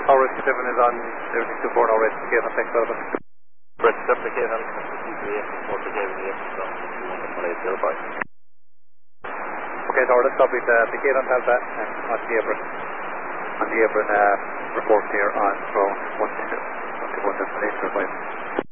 Our rescue 7 is on 0624, now replicate on text relevant. Replicate on replicate on Okay, so let's stop it. Applicate on Delta and on the Abram. On the Abram report here on drone 121.805.